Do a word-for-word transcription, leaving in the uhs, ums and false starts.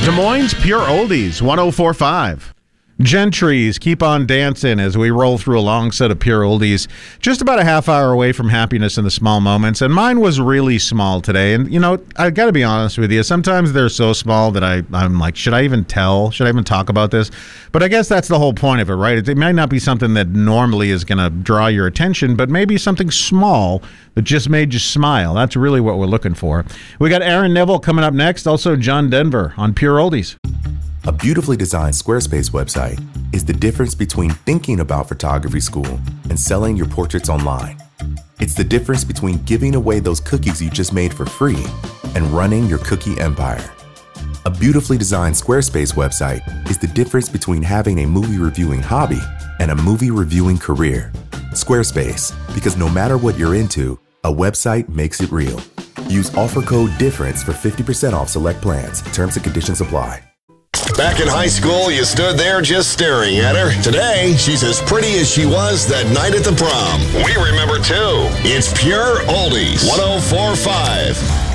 Des Moines Pure Oldies, one oh four point five. Gentry's Keep On Dancing as we roll through a long set of Pure Oldies, just about a half hour away from happiness in the small moments. And mine was really small today. And, you know, I got to be honest with you. Sometimes they're so small that I, I'm like, should I even tell? Should I even talk about this? But I guess that's the whole point of it, right? It, it might not be something that normally is going to draw your attention, but maybe something small that just made you smile. That's really what we're looking for. We got Aaron Neville coming up next. Also, John Denver on Pure Oldies. A beautifully designed Squarespace website is the difference between thinking about photography school and selling your portraits online. It's the difference between giving away those cookies you just made for free and running your cookie empire. A beautifully designed Squarespace website is the difference between having a movie reviewing hobby and a movie reviewing career. Squarespace, because no matter what you're into, a website makes it real. Use offer code DIFFERENCE for fifty percent off select plans. Terms and conditions apply. Back in high school, you stood there just staring at her. Today, she's as pretty as she was that night at the prom. We remember, too. It's Pure Oldies, one oh four point five.